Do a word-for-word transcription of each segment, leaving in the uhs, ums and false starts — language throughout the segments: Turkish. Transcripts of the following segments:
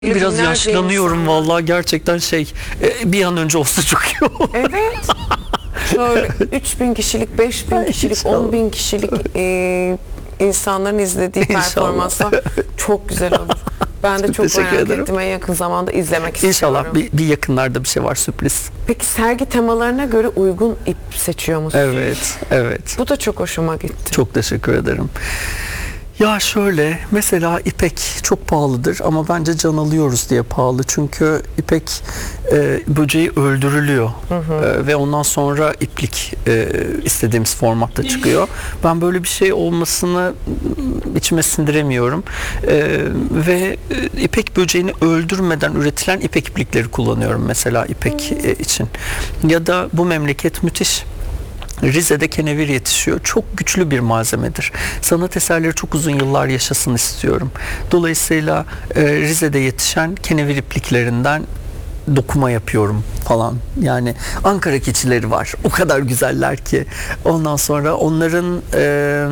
Biraz Binlerce yaşlanıyorum insan var. vallahi gerçekten şey e, bir an önce olsa çok iyi olur. Evet. Şöyle üç bin kişilik, beş bin Ay, kişilik, inşallah. on bin kişilik e, insanların izlediği İnşallah. performanslar çok güzel olur. Ben de Çok çok teşekkür merak ederim. ettim. En yakın zamanda izlemek istiyorum. İnşallah bir, bir yakınlarda bir şey var, sürpriz. Peki sergi temalarına göre uygun ip seçiyor musun? Evet, evet. Bu da çok hoşuma gitti. Çok teşekkür ederim. Ya şöyle, mesela ipek çok pahalıdır ama bence can alıyoruz diye pahalı. Çünkü ipek e, böceği öldürülüyor. E, ve ondan sonra iplik e, istediğimiz formatta çıkıyor. Ben böyle bir şey olmasını içime sindiremiyorum. E, ve e, ipek böceğini öldürmeden üretilen ipek iplikleri kullanıyorum mesela ipek e, için. Ya da bu memleket müthiş. Rize'de kenevir yetişiyor. Çok güçlü bir malzemedir. Sanat eserleri çok uzun yıllar yaşasın istiyorum. Dolayısıyla e, Rize'de yetişen kenevir ipliklerinden dokuma yapıyorum falan. Yani Ankara keçileri var. O kadar güzeller ki. Ondan sonra onların e,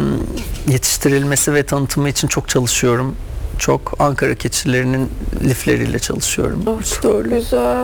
yetiştirilmesi ve tanıtımı için çok çalışıyorum. Çok Ankara keçilerinin lifleriyle çalışıyorum. Oh, İşte çok öyle. güzel.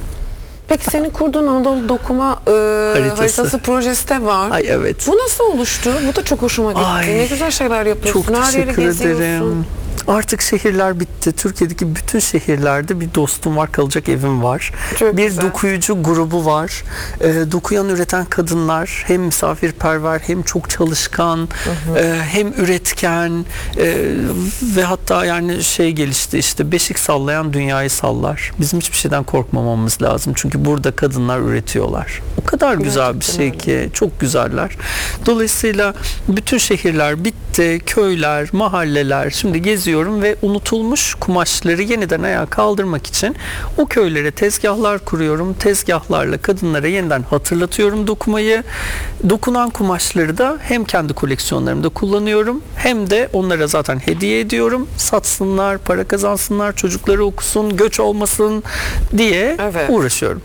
Peki senin kurduğun Anadolu Dokuma e, Haritası. haritası projesi de var. Ay evet. Bu nasıl oluştu? Bu da çok hoşuma gitti. Ay, Ne güzel şeyler yapıyorsun. Çok Her yeri teşekkür geziyorsun. ederim. Artık şehirler bitti. Türkiye'deki bütün şehirlerde bir dostum var, kalacak evim var. Çok bir güzel. dokuyucu grubu var. E, dokuyan üreten kadınlar hem misafirperver hem çok çalışkan, e, hem üretken e, ve hatta yani şey gelişti işte beşik sallayan dünyayı sallar. Bizim hiçbir şeyden korkmamamız lazım. Çünkü burada kadınlar üretiyorlar. O kadar güzel bir Gerçekten şey öyle. ki çok güzeller. Dolayısıyla bütün şehirler bitti, köyler, mahalleler. Şimdi geziyorum ve unutulmuş kumaşları yeniden ayağa kaldırmak için o köylere tezgahlar kuruyorum. Tezgahlarla kadınlara yeniden hatırlatıyorum dokumayı. Dokunan kumaşları da hem kendi koleksiyonlarımda kullanıyorum hem de onlara zaten hediye ediyorum. Satsınlar, para kazansınlar, çocukları okusun, göç olmasın diye Evet. uğraşıyorum.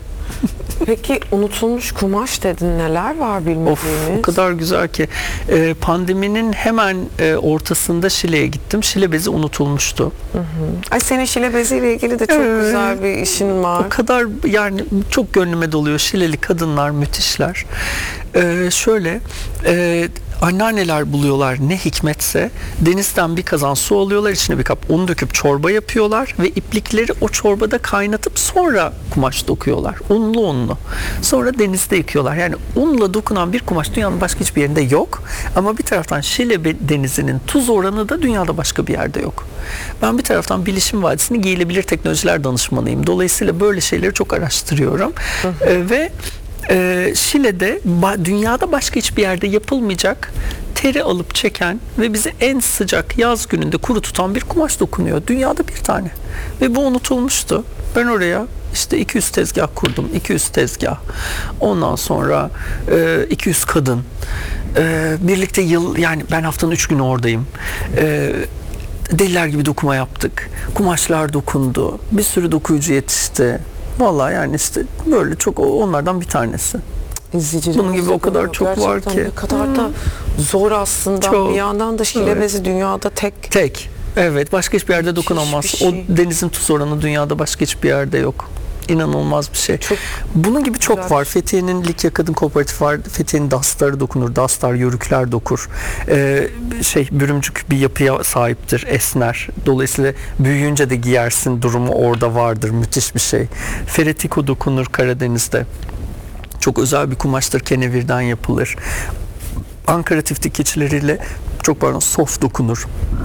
Peki unutulmuş kumaş dedin, neler var bilmediğimiz? Of, o kadar güzel ki. Ee, pandeminin hemen e, ortasında Şile'ye gittim. Şile bezi unutulmuştu. Ay, senin Şile beziyle ilgili de çok Evet. güzel bir işin var. O kadar yani çok gönlüme doluyor. Şileli kadınlar müthişler. Ee, şöyle e, anneanneler buluyorlar ne hikmetse, denizden bir kazan su alıyorlar, içine bir kap un döküp çorba yapıyorlar ve iplikleri o çorbada kaynatıp sonra kumaş dokuyorlar. Unlu unlu. Sonra denizde yıkıyorlar. Yani unla dokunan bir kumaş dünyanın başka hiçbir yerinde yok. Ama bir taraftan Şile be- denizinin tuz oranı da dünyada başka bir yerde yok. Ben bir taraftan Bilişim Vadisi'nin giyilebilir teknolojiler danışmanıyım. Dolayısıyla böyle şeyleri çok araştırıyorum. Ee, ve Ee, Şile'de ba- dünyada başka hiçbir yerde yapılmayacak teri alıp çeken ve bizi en sıcak yaz gününde kuru tutan bir kumaş dokunuyor. Dünyada bir tane. Ve bu unutulmuştu. Ben oraya işte iki yüz tezgah kurdum. iki yüz tezgah. Ondan sonra e, iki yüz kadın. E, birlikte yıl yani ben haftanın üç günü oradayım. E, deliler gibi dokuma yaptık. Kumaşlar dokundu. Bir sürü dokuyucu yetişti. Vallahi yani işte böyle çok onlardan bir tanesi. İzleyicilerimiz Bunun gibi o kadar yapıyor. çok var Gerçekten ki. Ne kadar da zor aslında. Çok. Bir yandan da Şile Evet. bezi dünyada tek. Tek. Evet, başka hiçbir yerde dokunamaz. bir şey. O denizin tuz oranı dünyada başka hiçbir yerde yok. İnanılmaz bir şey. Çok Bunun gibi çok güzel. var. Fethiye'nin Likya Kadın Kooperatifi var. Fethiye'nin dastarı dokunur. Dastar, yörükler dokur. Ee, şey bürümcük bir yapıya sahiptir. Esner. Dolayısıyla büyüyünce de giyersin durumu orada vardır. Müthiş bir şey. Feretiko dokunur Karadeniz'de. Çok özel bir kumaştır. Kenevirden yapılır. Ankara tiftik keçileriyle çok pardon soft dokunur.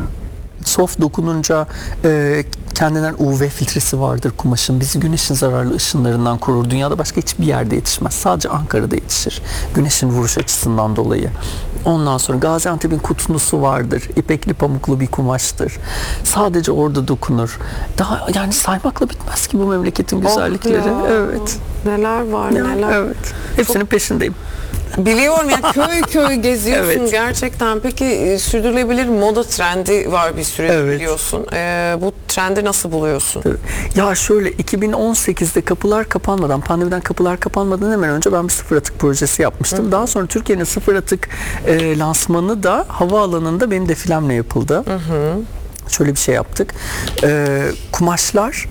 Soft dokununca e, kendinden U V filtresi vardır kumaşın. Bizi güneşin zararlı ışınlarından korur. Dünyada başka hiçbir yerde yetişmez. Sadece Ankara'da yetişir. Güneşin vuruş açısından dolayı. Ondan sonra Gaziantep'in kutlusu vardır. İpekli pamuklu bir kumaştır. Sadece orada dokunur. Daha yani saymakla bitmez ki bu memleketin güzellikleri. Oh ya. Evet. Neler var Ya, neler. evet. Hepsinin peşindeyim. Biliyorum ya, köy köy geziyorsun Evet. gerçekten. Peki e, sürdürülebilir moda trendi var bir süredir Evet. biliyorsun. E, bu trendi nasıl buluyorsun? Ya şöyle iki bin on sekizde kapılar kapanmadan, pandemiden kapılar kapanmadan hemen önce ben bir sıfır atık projesi yapmıştım. Hı. Daha sonra Türkiye'nin sıfır atık e, lansmanı da havaalanında benim defilemle yapıldı. Hı hı. şöyle bir şey yaptık. Ee, kumaşlar